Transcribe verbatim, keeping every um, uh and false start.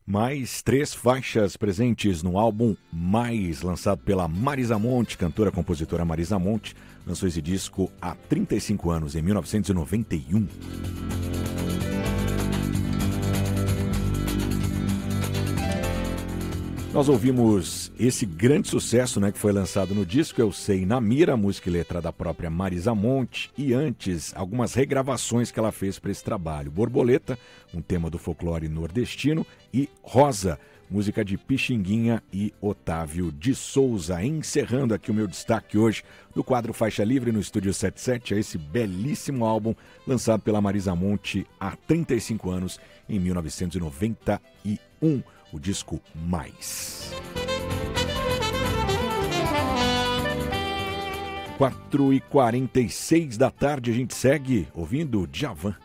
Mais três faixas presentes no álbum Mais, lançado pela Marisa Monte, cantora compositora Marisa Monte, lançou esse disco há trinta e cinco anos, em mil novecentos e noventa e um. Nós ouvimos esse grande sucesso, né, que foi lançado no disco Eu Sei na Mira, música e letra da própria Marisa Monte, e antes algumas regravações que ela fez para esse trabalho. Borboleta, um tema do folclore nordestino, e Rosa, música de Pixinguinha e Otávio de Souza. Encerrando aqui o meu destaque hoje do quadro Faixa Livre no Estúdio setenta e sete, a esse belíssimo álbum lançado pela Marisa Monte há trinta e cinco anos, em mil novecentos e noventa e um. O disco Mais. quatro e quarenta e seis da tarde, a gente segue ouvindo Djavan.